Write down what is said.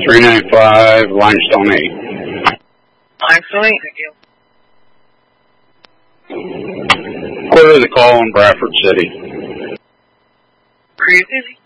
395 Limestone 8. Limestone 8. Quarter of the call in Bradford City. Crazy.